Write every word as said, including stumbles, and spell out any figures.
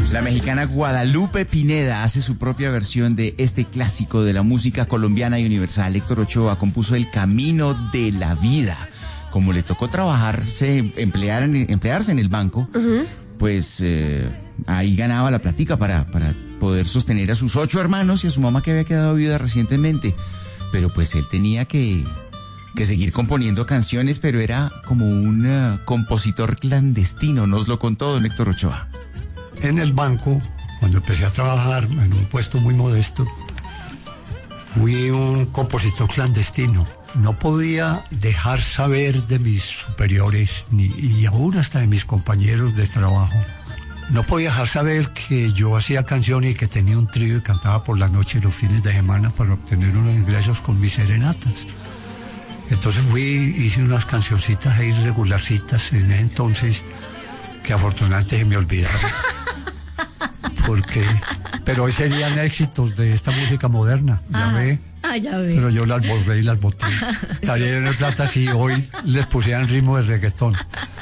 La mexicana Guadalupe Pineda hace su propia versión de este clásico de la música colombiana y universal. Héctor Ochoa compuso El Camino de la Vida. Como le tocó trabajarse, emplear en, emplearse en el banco, uh-huh. pues eh, ahí ganaba la plática para, para poder sostener a sus ocho hermanos y a su mamá que había quedado viuda recientemente. Pero pues él tenía que, que seguir componiendo canciones, pero era como un uh, compositor clandestino, nos lo contó don Héctor Ochoa. En el banco, cuando empecé a trabajar en un puesto muy modesto, fui un compositor clandestino. No podía dejar saber de mis superiores, ni, y aún hasta de mis compañeros de trabajo. No podía dejar saber que yo hacía canciones y que tenía un trío y cantaba por la noche y los fines de semana para obtener unos ingresos con mis serenatas. Entonces fui, hice unas cancioncitas ahí regularcitas en ese entonces, que afortunadamente se me olvidaron. Porque, pero hoy serían éxitos de esta música moderna, ya ah, ve. Ah, ya ve. Pero yo las borré y las boté. Estaría en el plata si hoy les pusieran ritmo de reggaetón.